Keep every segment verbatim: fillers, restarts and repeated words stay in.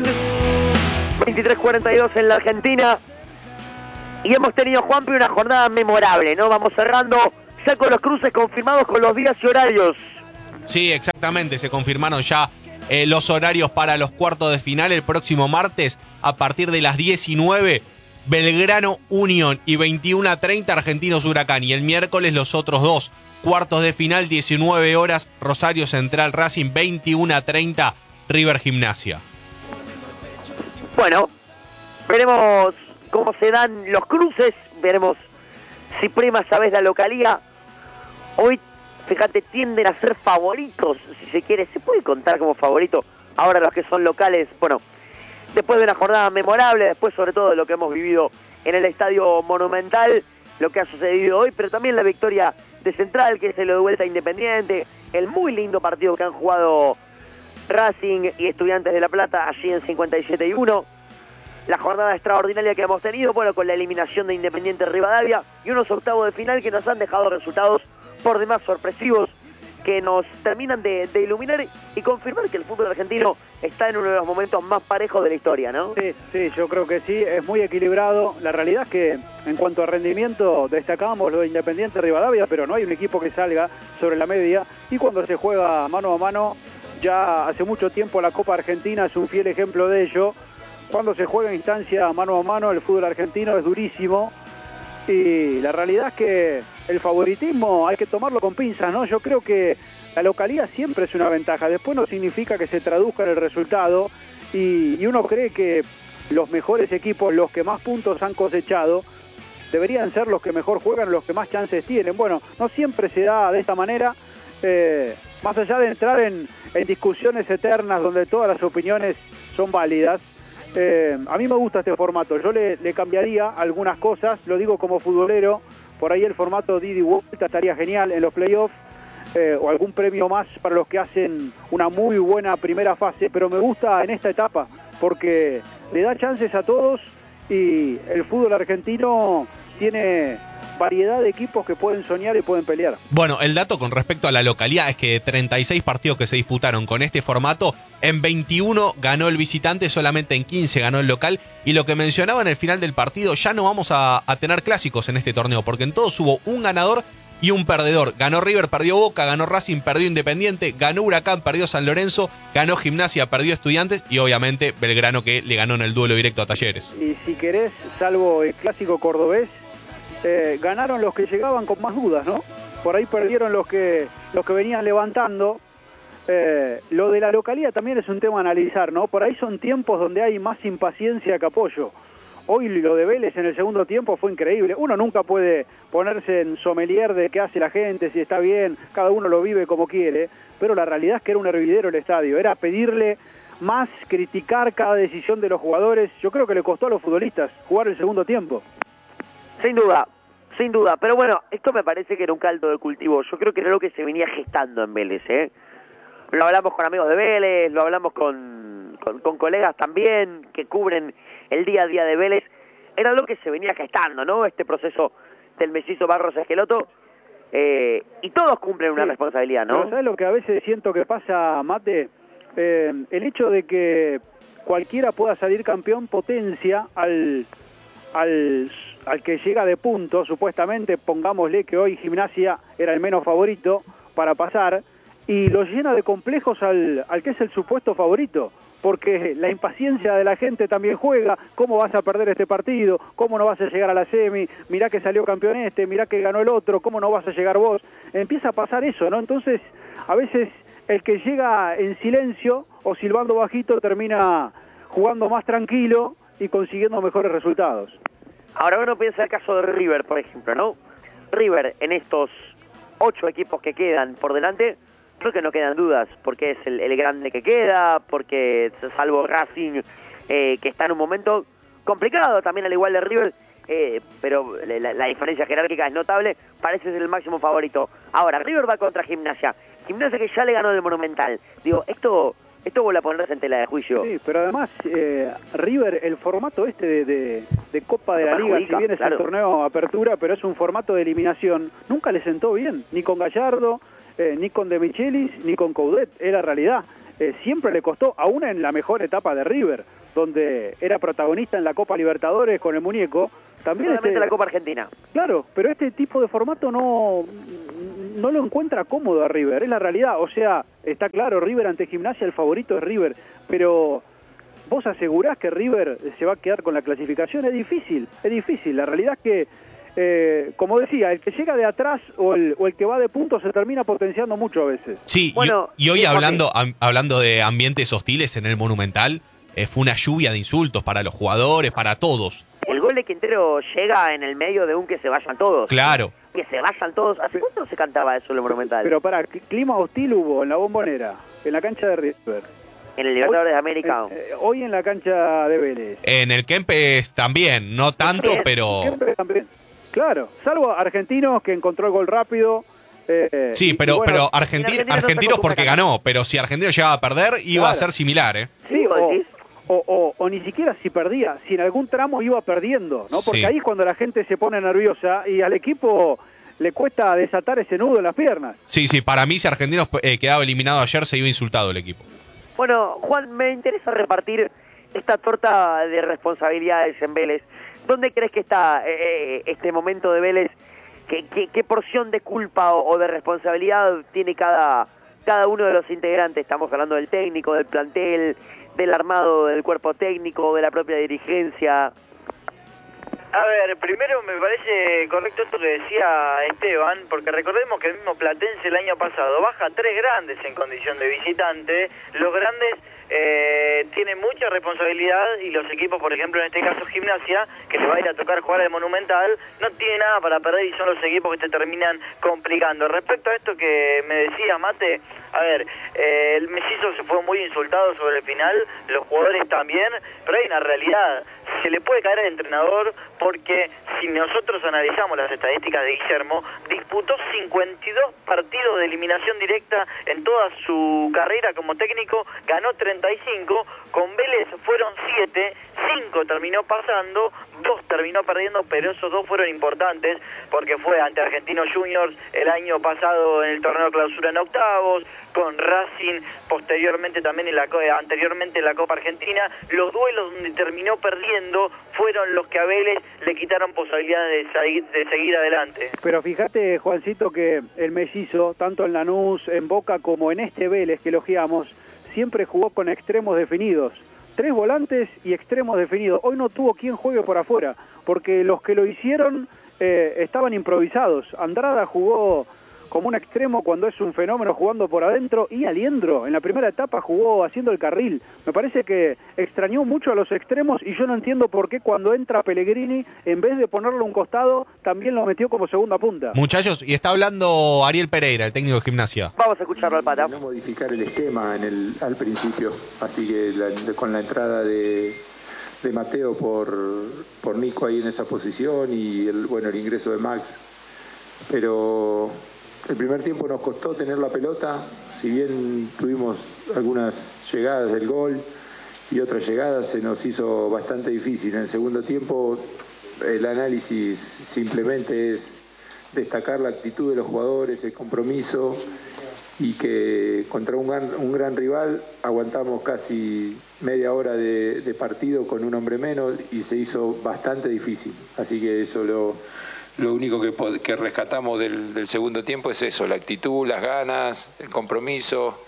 bien. veintitrés cuarenta y dos en la Argentina. Y hemos tenido, Juanpi, una jornada memorable, ¿no? Vamos cerrando ya con los cruces confirmados con los días y horarios. Sí, exactamente. Se confirmaron ya eh, los horarios para los cuartos de final el próximo martes a partir de las diecinueve. Belgrano Unión y veintiuno a treinta Argentinos Huracán. Y el miércoles los otros dos cuartos de final, diecinueve horas, Rosario Central Racing, veintiuno a treinta River Gimnasia. Bueno, veremos cómo se dan los cruces, veremos si prima, sabes, la localía. Hoy, fíjate, tienden a ser favoritos, si se quiere, se puede contar como favorito ahora los que son locales. Bueno, después de una jornada memorable, después sobre todo de lo que hemos vivido en el Estadio Monumental, lo que ha sucedido hoy, pero también la victoria de Central, que se lo de vuelta a Independiente, el muy lindo partido que han jugado Racing y Estudiantes de La Plata allí en cincuenta y siete y uno, la jornada extraordinaria que hemos tenido, bueno, con la eliminación de Independiente Rivadavia y unos octavos de final que nos han dejado resultados por demás sorpresivos, que nos terminan de, de iluminar y confirmar que el fútbol argentino está en uno de los momentos más parejos de la historia, ¿no? Sí, sí, yo creo que sí, es muy equilibrado. La realidad es que en cuanto a rendimiento destacamos lo de Independiente Rivadavia, pero no hay un equipo que salga sobre la media, y cuando se juega mano a mano, ya hace mucho tiempo la Copa Argentina es un fiel ejemplo de ello. Cuando se juega en instancia mano a mano, el fútbol argentino es durísimo, y la realidad es que el favoritismo hay que tomarlo con pinzas, ¿no? Yo creo que la localía siempre es una ventaja, después no significa que se traduzca en el resultado, y, y uno cree que los mejores equipos, los que más puntos han cosechado, deberían ser los que mejor juegan, los que más chances tienen. Bueno, no siempre se da de esta manera, eh, más allá de entrar en, en discusiones eternas donde todas las opiniones son válidas. Eh, a mí me gusta este formato, yo le, le cambiaría algunas cosas, lo digo como futbolero, por ahí el formato de ida y vuelta estaría genial en los playoffs, eh, o algún premio más para los que hacen una muy buena primera fase, pero me gusta en esta etapa porque le da chances a todos y el fútbol argentino tiene variedad de equipos que pueden soñar y pueden pelear. Bueno, el dato con respecto a la localidad es que de treinta y seis partidos que se disputaron con este formato, en veintiuno ganó el visitante, solamente en quince ganó el local. Y lo que mencionaba en el final del partido, ya no vamos a, a tener clásicos en este torneo, porque en todos hubo un ganador y un perdedor. Ganó River, perdió Boca, ganó Racing, perdió Independiente, ganó Huracán, perdió San Lorenzo, ganó Gimnasia, perdió Estudiantes y obviamente Belgrano, que le ganó en el duelo directo a Talleres. Y si querés, salvo el clásico cordobés, Eh, ganaron los que llegaban con más dudas, ¿no? Por ahí perdieron los que los que venían levantando. Eh, lo de la localidad también es un tema a analizar, ¿no? Por ahí son tiempos donde hay más impaciencia que apoyo. Hoy lo de Vélez en el segundo tiempo fue increíble. Uno nunca puede ponerse en sommelier de qué hace la gente, si está bien, cada uno lo vive como quiere, pero la realidad es que era un hervidero el estadio, era pedirle más, criticar cada decisión de los jugadores. Yo creo que le costó a los futbolistas jugar el segundo tiempo. Sin duda, sin duda. Pero bueno, esto me parece que era un caldo de cultivo. Yo creo que era lo que se venía gestando en Vélez, ¿eh? Lo hablamos con amigos de Vélez, lo hablamos con, con, con colegas también que cubren el día a día de Vélez. Era lo que se venía gestando, ¿no? Este proceso del mellizo Barros Esqueloto. Eh, y todos cumplen una sí, responsabilidad, ¿no? Pero ¿sabes lo que a veces siento que pasa, Mate? Eh, el hecho de que cualquiera pueda salir campeón potencia al... al al que llega de punto, supuestamente, pongámosle que hoy Gimnasia era el menos favorito para pasar, y lo llena de complejos al, al que es el supuesto favorito, porque la impaciencia de la gente también juega. ¿Cómo vas a perder este partido? ¿Cómo no vas a llegar a la semi? Mirá que salió campeón este, mirá que ganó el otro, ¿cómo no vas a llegar vos? Empieza a pasar eso, ¿no? Entonces, a veces el que llega en silencio o silbando bajito termina jugando más tranquilo y consiguiendo mejores resultados. Ahora uno piensa el caso de River, por ejemplo, ¿no? River, en estos ocho equipos que quedan por delante, creo que no quedan dudas, porque es el, el grande que queda, porque salvo Racing, eh, que está en un momento complicado, también al igual de River, eh, pero la, la diferencia jerárquica es notable, parece ser el máximo favorito. Ahora, River va contra Gimnasia, Gimnasia que ya le ganó el Monumental. Digo, esto... Esto vuelve a ponerse en tela de juicio. Sí, pero además, eh, River, el formato este de, de, de Copa de la Liga, si bien es claro, un torneo apertura, pero es un formato de eliminación, nunca le sentó bien, ni con Gallardo, eh, ni con De Michelis, ni con Coudet, es la realidad. eh, siempre le costó, aún en la mejor etapa de River, donde era protagonista en la Copa Libertadores con el muñeco, también este, la Copa Argentina. Claro, pero este tipo de formato no, no lo encuentra cómodo a River, es la realidad. O sea, está claro, River ante Gimnasia, el favorito es River, pero ¿vos asegurás que River se va a quedar con la clasificación? Es difícil, es difícil. La realidad es que, eh, como decía, el que llega de atrás o el, o el que va de punto se termina potenciando mucho a veces. Sí, bueno, y, y hoy sí, hablando, am, hablando de ambientes hostiles en el Monumental, eh, fue una lluvia de insultos para los jugadores, para todos. El gol de Quintero llega en el medio de un que se vayan todos. Claro. Que se vayan todos. ¿Hace cuánto se cantaba eso en el Monumental? Pero para, clima hostil hubo en la Bombonera, en la cancha de River. En el Libertadores de América. Eh, eh, hoy en la cancha de Vélez. En el Kempes también, no tanto, Sí, pero... Siempre también. Claro, salvo Argentinos que encontró el gol rápido. Eh, Sí, y- pero, y bueno, pero en Argenti- Argentina no Argentinos sacó porque punta ganó, pero si Argentinos llegaba a perder, iba Claro. a ser similar, ¿eh? sí, ¿Vos o, decís? o, o- o ni siquiera si perdía, si en algún tramo iba perdiendo, ¿no? Porque Sí. ahí es cuando la gente se pone nerviosa y al equipo le cuesta desatar ese nudo en las piernas. Sí, sí, para mí si Argentinos eh, quedaba eliminado ayer, se iba insultado el equipo. Bueno, Juan, me interesa repartir esta torta de responsabilidades en Vélez. ¿Dónde crees que está eh, este momento de Vélez? ¿Qué, qué, qué porción de culpa o, o de responsabilidad tiene cada, cada uno de los integrantes? Estamos hablando del técnico, del plantel, del armado, del cuerpo técnico, de la propia dirigencia. A ver, primero me parece correcto esto que decía Esteban, porque recordemos que el mismo Platense el año pasado baja tres grandes en condición de visitante. Los grandes eh, tienen mucha responsabilidad y los equipos, por ejemplo en este caso Gimnasia, que le va a ir a tocar jugar al Monumental, no tiene nada para perder y son los equipos que te terminan complicando. Respecto a esto que me decía Mate, a ver, eh, el Mellizo se fue muy insultado sobre el final, los jugadores también, pero hay una realidad. Se le puede caer al entrenador porque si nosotros analizamos las estadísticas de Guillermo, disputó cincuenta y dos partidos de eliminación directa en toda su carrera como técnico, ganó treinta y cinco, con Vélez fueron siete, cinco terminó pasando, dos terminó perdiendo, pero esos dos fueron importantes porque fue ante Argentinos Juniors el año pasado en el torneo de clausura en octavos, con Racing posteriormente también en la anteriormente en la Copa Argentina. Los duelos donde terminó perdiendo fueron los que a Vélez le quitaron posibilidades de seguir, de seguir adelante. Pero fíjate, Juancito, que el Mellizo, tanto en Lanús, en Boca, como en este Vélez que elogiamos, siempre jugó con extremos definidos. Tres volantes y extremos definidos. Hoy no tuvo quien juegue por afuera, porque los que lo hicieron eh, estaban improvisados. Andrada jugó como un extremo cuando es un fenómeno jugando por adentro, y Aliendro en la primera etapa jugó haciendo el carril. Me parece que extrañó mucho a los extremos y yo no entiendo por qué cuando entra Pellegrini, en vez de ponerlo a un costado, también lo metió como segunda punta. Muchachos, y está hablando Ariel Pereira, el técnico de Gimnasia. Vamos a escucharlo al Pata. No modificar el esquema en el, al principio, así que la, de, con la entrada de, de Mateo por, por Nico ahí en esa posición y el, bueno, el ingreso de Max, pero el primer tiempo nos costó tener la pelota, si bien tuvimos algunas llegadas del gol y otras llegadas, se nos hizo bastante difícil. En el segundo tiempo el análisis simplemente es destacar la actitud de los jugadores, el compromiso, y que contra un gran, un gran rival aguantamos casi media hora de, de partido con un hombre menos y se hizo bastante difícil. Así que eso lo... Lo único que, que rescatamos del, del segundo tiempo es eso, la actitud, las ganas, el compromiso.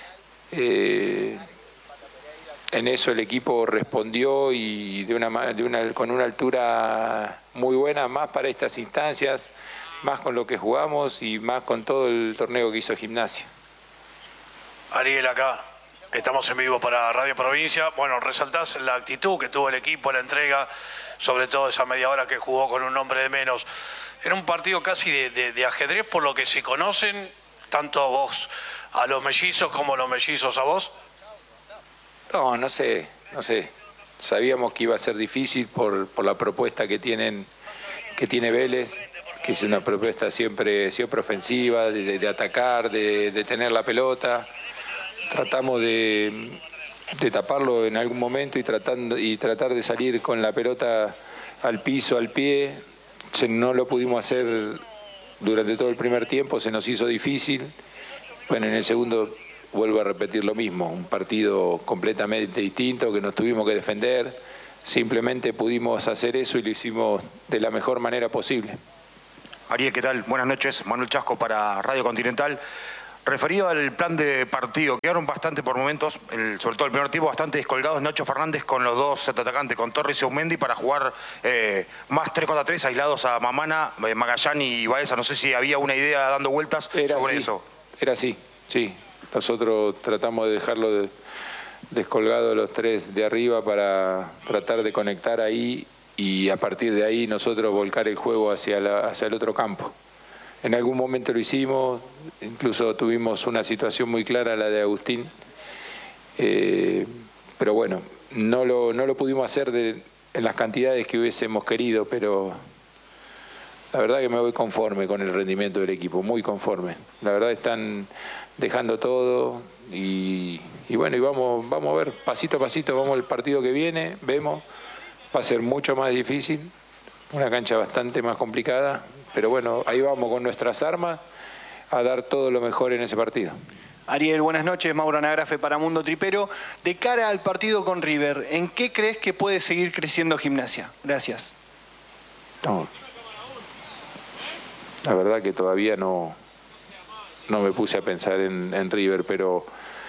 Eh, en eso el equipo respondió y de una, de una, con una altura muy buena, más para estas instancias, más con lo que jugamos y más con todo el torneo que hizo Gimnasia. Ariel, acá estamos en vivo para Radio Provincia. Bueno, resaltás la actitud que tuvo el equipo, la entrega, sobre todo esa media hora que jugó con un hombre de menos. Era un partido casi de, de, de ajedrez, por lo que se conocen, tanto a vos, a los mellizos, como los mellizos a vos. No, no sé, no sé. Sabíamos que iba a ser difícil por, por la propuesta que tienen, que tiene Vélez, que es una propuesta siempre, siempre ofensiva, de, de atacar, de, de tener la pelota. Tratamos de, de taparlo en algún momento y, tratando, y tratar de salir con la pelota al piso, al pie. Se, no lo pudimos hacer durante todo el primer tiempo, se nos hizo difícil. Bueno, en el segundo vuelvo a repetir lo mismo, un partido completamente distinto que nos tuvimos que defender, simplemente pudimos hacer eso y lo hicimos de la mejor manera posible. Ariel, ¿qué tal? Buenas noches, Manuel Chasco para Radio Continental. Referido al plan de partido, quedaron bastante por momentos, el, sobre todo el primer tiempo, bastante descolgados Nacho Fernández con los dos atacantes, con Torres y Aumendi, para jugar eh, más tres contra tres, aislados a Mamana, eh, Magallán y Baeza. No sé si había una idea dando vueltas era sobre así, eso. Era así, sí. Nosotros tratamos de dejarlo de, descolgado los tres de arriba para tratar de conectar ahí y a partir de ahí nosotros volcar el juego hacia, la, hacia el otro campo. En algún momento lo hicimos, incluso tuvimos una situación muy clara, la de Agustín, eh, pero bueno, no lo, no lo pudimos hacer de, en las cantidades que hubiésemos querido, pero la verdad que me voy conforme con el rendimiento del equipo, muy conforme. La verdad están dejando todo y, y bueno, y vamos, vamos a ver, pasito a pasito, vamos al partido que viene, vemos, va a ser mucho más difícil, una cancha bastante más complicada. Pero bueno, ahí vamos con nuestras armas a dar todo lo mejor en ese partido. Ariel, buenas noches. Mauro Anagrafe para Mundo Tripero. De cara al partido con River, ¿en qué crees que puede seguir creciendo Gimnasia? Gracias. No, la verdad que todavía no, no me puse a pensar en, en River, pero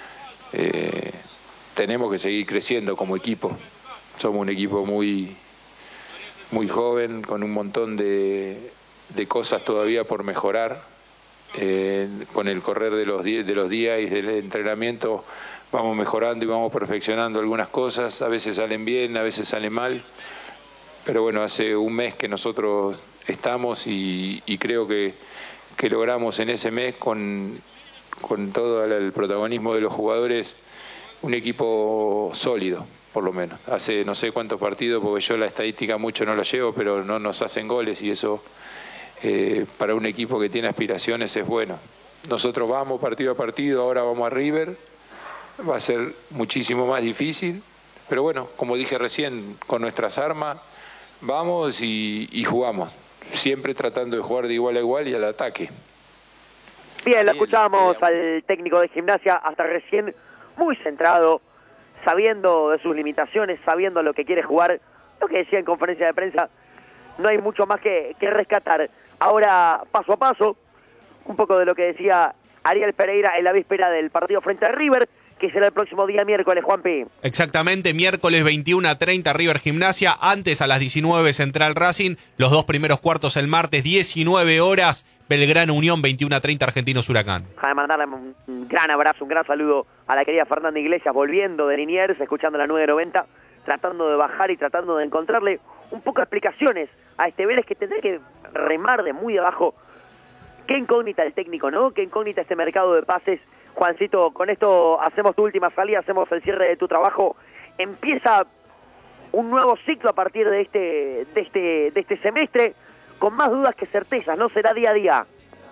eh, tenemos que seguir creciendo como equipo. Somos un equipo muy, muy joven, con un montón de... de cosas todavía por mejorar. Eh, con el correr de los, de los días y del entrenamiento vamos mejorando y vamos perfeccionando algunas cosas, a veces salen bien, a veces salen mal, pero bueno, hace un mes que nosotros estamos y, y creo que, que logramos en ese mes con, con todo el protagonismo de los jugadores un equipo sólido, por lo menos. Hace no sé cuántos partidos, porque yo la estadística mucho no la llevo, pero no nos hacen goles y eso Eh, para un equipo que tiene aspiraciones es bueno. Nosotros vamos partido a partido, ahora vamos a River, va a ser muchísimo más difícil, pero bueno, como dije recién, con nuestras armas vamos y, y jugamos, siempre tratando de jugar de igual a igual y al ataque. Bien, lo escuchábamos al técnico de Gimnasia hasta recién, muy centrado, sabiendo de sus limitaciones, sabiendo lo que quiere jugar, lo que decía en conferencia de prensa, no hay mucho más que, que rescatar. Ahora, paso a paso, un poco de lo que decía Ariel Pereira en la víspera del partido frente a River, que será el próximo día miércoles, Juanpi. Exactamente, miércoles veintiuno a treinta River Gimnasia, antes a las diecinueve Central Racing, los dos primeros cuartos el martes, diecinueve horas, Belgrano Unión, veintiuno a treinta Argentinos Huracán. Déjame mandarle un gran abrazo, un gran saludo a la querida Fernanda Iglesias, volviendo de Liniers, escuchando la nueve noventa, tratando de bajar y tratando de encontrarle un poco de explicaciones a este Vélez que tendrá que remar de muy abajo. Qué incógnita el técnico, ¿no? Qué incógnita este mercado de pases. Juancito, con esto hacemos tu última salida, hacemos el cierre de tu trabajo. Empieza un nuevo ciclo a partir de este, de este, de este semestre, con más dudas que certezas, ¿no? Será día a día.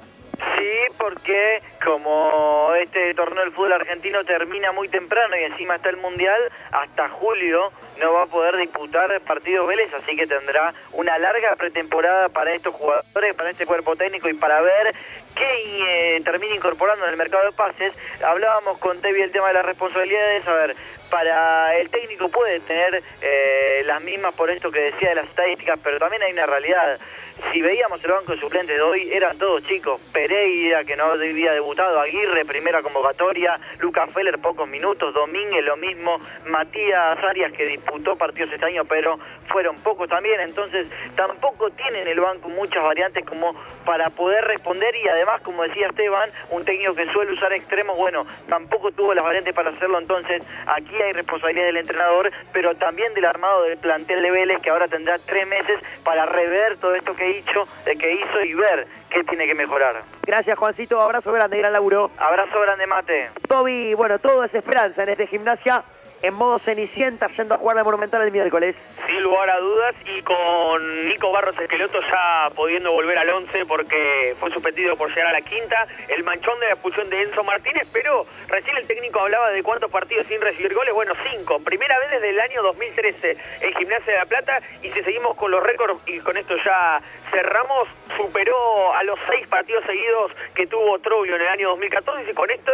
Sí, porque como este torneo del fútbol argentino termina muy temprano y encima está el Mundial, hasta julio no va a poder disputar partidos Vélez, así que tendrá una larga pretemporada para estos jugadores, para este cuerpo técnico y para ver qué eh, termina incorporando en el mercado de pases. Hablábamos con Tevi el tema de las responsabilidades. A ver, para el técnico puede tener eh, las mismas por esto que decía de las estadísticas, pero también hay una realidad. Si veíamos el banco de suplentes de hoy, eran todos chicos. Pereira, que no había debutado, Aguirre, primera convocatoria, Lucas Feller, pocos minutos, Domínguez, lo mismo, Matías Arias, que disputó partidos este año, pero fueron pocos también. Entonces, tampoco tienen en el banco muchas variantes como para poder responder, y además, como decía Esteban, un técnico que suele usar extremos, bueno, tampoco tuvo las variantes para hacerlo. Entonces, aquí hay responsabilidad del entrenador, pero también del armado del plantel de Vélez, que ahora tendrá tres meses para rever todo esto que hizo, que hizo y ver qué tiene que mejorar. Gracias, Juancito, abrazo grande, gran laburo. Abrazo grande, Mate. Toby, bueno, todo es esperanza en este Gimnasia, en modo Cenicienta, yendo a jugar al Monumental el miércoles. Sin lugar a dudas, y con Nico Barros Esqueloto ya pudiendo volver al once porque fue suspendido por llegar a la quinta, el manchón de la expulsión de Enzo Martínez, pero recién el técnico hablaba de cuántos partidos sin recibir goles. Bueno, cinco, primera vez desde el año dos mil trece en Gimnasia de la Plata, y si seguimos con los récords, y con esto ya cerramos, superó a los seis partidos seguidos que tuvo Troglio en el año dos mil catorce, y con esto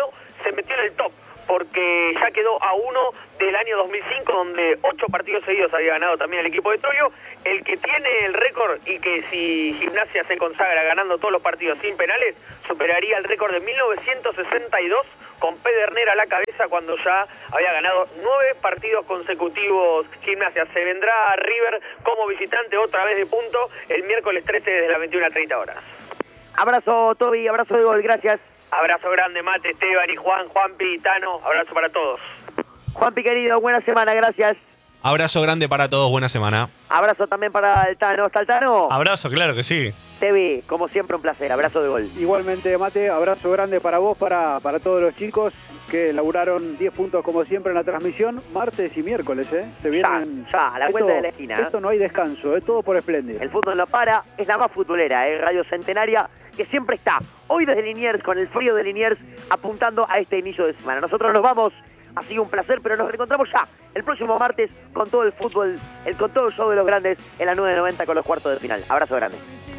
se metió en el top, porque ya quedó a uno del año dos mil cinco, donde ocho partidos seguidos había ganado también el equipo de Troglio. El que tiene el récord y que si Gimnasia se consagra ganando todos los partidos sin penales, superaría el récord de mil novecientos sesenta y dos con Pedernera a la cabeza, cuando ya había ganado nueve partidos consecutivos Gimnasia. Se vendrá a River como visitante otra vez de punto el miércoles trece desde las veintiuna a treinta horas. Abrazo, Toby, abrazo de gol, gracias. Abrazo grande, Mate, Esteban y Juan, Juanpi, Tano, abrazo para todos. Juanpi querido, buena semana, gracias. Abrazo grande para todos, buena semana. Abrazo también para el Tano. ¿Está el Tano? Abrazo, claro que sí. Tevi, como siempre un placer, abrazo de gol. Igualmente, Mate, abrazo grande para vos, para, para todos los chicos que laburaron diez puntos como siempre en la transmisión, martes y miércoles, ¿eh? Se vienen... Ya, ya, a la esto, vuelta de la esquina. Esto no hay descanso, es todo por Splendid. El fútbol no para, es la más futbolera, ¿eh? Radio Centenaria, que siempre está, hoy desde Liniers, con el frío de Liniers, apuntando a este inicio de semana. Nosotros nos vamos, ha sido un placer, pero nos reencontramos ya el próximo martes con todo el fútbol, el, con todo el show de los grandes en la nueve noventa con los cuartos de final. Abrazo grande.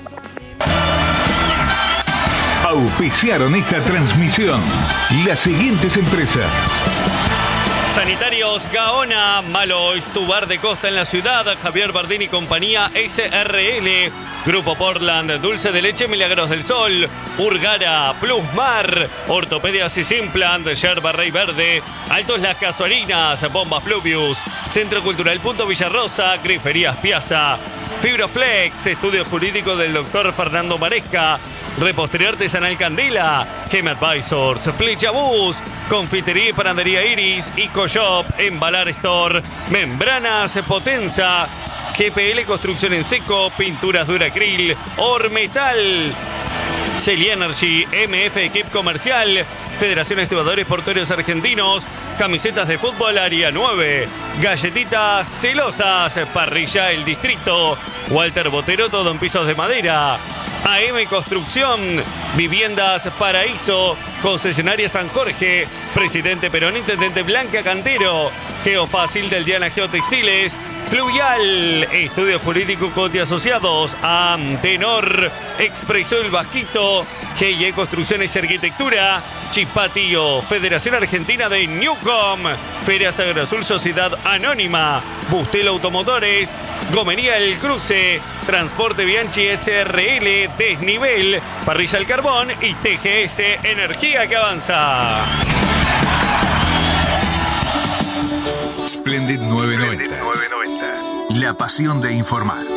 Auspiciaron esta transmisión las siguientes empresas: Sanitarios Gaona, Malo Estubar de Costa en la ciudad, Javier Bardín y compañía S R L, Grupo Portland, Dulce de Leche Milagros del Sol, Urgara, Plusmar, Ortopedias y Simplant, Yerba Rey Verde, Altos Las Casuarinas, Bombas Pluvius, Centro Cultural Punto Villarrosa, Griferías Piazza, Fibroflex, Estudio Jurídico del doctor Fernando Maresca, Repostería Artesanal Candela, Gem Advisors, Flecha Bus, Confitería y Panadería Iris, Icoshop, Embalar Store, Membranas Potenza, G P L Construcción en Seco, Pinturas Duracril, Ormetal, Celi Energy, M F Equip Comercial, Federación Estibadores Portuarios Argentinos, Camisetas de Fútbol Área nueve, Galletitas Celosas, Parrilla El Distrito, Walter Botero, todo en pisos de madera, A M Construcción, Viviendas Paraíso, Concesionaria San Jorge, Presidente Perón, Intendente Blanca Cantero, Geofácil del Diana Geotextiles, Fluvial, Estudio Jurídico Coti Asociados, Antenor, Expreso El Vasquito, G y E Construcciones y Arquitectura, Chispatío, Federación Argentina de Newcom, Feria Sagro Azul Sociedad Anónima, Bustelo Automotores, Gomería El Cruce, Transporte Bianchi S R L, Desnivel, Parrilla El Carbón y T G S Energía que avanza. Splendid nueve noventa. La pasión de informar.